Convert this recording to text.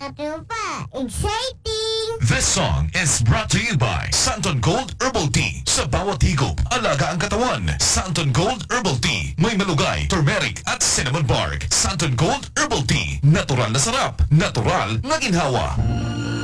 katupa. Exciting! This song is brought to you by Santon Gold Herbal Tea. Sa bawat higop, alaga ang katawan. Santon Gold Herbal Tea. May malugay, turmeric at cinnamon bark. Santon Gold Herbal Tea. Natural na sarap. Natural na ginhawa.